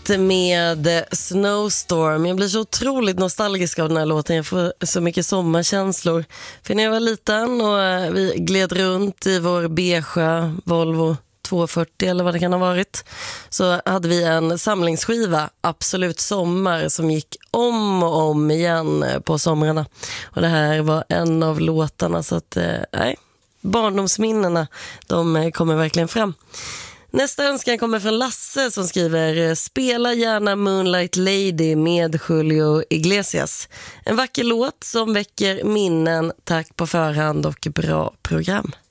med Snowstorm. Jag blir så otroligt nostalgisk av den här låten. Jag får så mycket sommarkänslor. För när jag var liten och vi gled runt i vår beige Volvo 240 eller vad det kan ha varit, så hade vi en samlingsskiva, Absolut Sommar, som gick om och om igen på somrarna. Och det här var en av låtarna, så att barndomsminnena, de kommer verkligen fram. Nästa önskan kommer från Lasse som skriver: spela gärna Moonlight Lady med Julio Iglesias. En vacker låt som väcker minnen. Tack på förhand och bra program.